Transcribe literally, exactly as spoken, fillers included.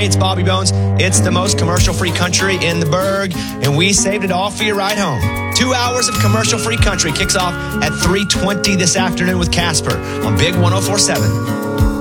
Hey, it's Bobby Bones. It's the most commercial-free country in the burg, and we saved it all for you right home. Two hours of commercial-free country kicks off at three twenty this afternoon with Casper on Big one oh four seven.